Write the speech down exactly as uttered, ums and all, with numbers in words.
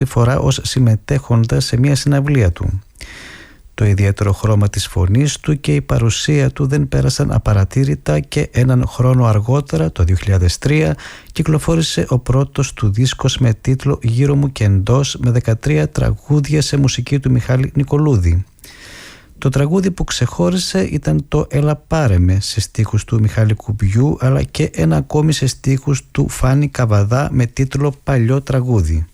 φορά ως συμμετέχοντας σε μια συναυλία του. Το ιδιαίτερο χρώμα της φωνής του και η παρουσία του δεν πέρασαν απαρατήρητα και έναν χρόνο αργότερα, το δύο χιλιάδες τρία, κυκλοφόρησε ο πρώτος του δίσκος με τίτλο «Γύρω μου και εντός», με δεκατρία τραγούδια σε μουσική του Μιχάλη Νικολούδη. Το τραγούδι που ξεχώρισε ήταν το «Έλα πάρε με» σε στίχους του Μιχάλη Κουμπιού, αλλά και ένα ακόμη σε στίχους του Φάνη Καβαδά με τίτλο «Παλιό τραγούδι».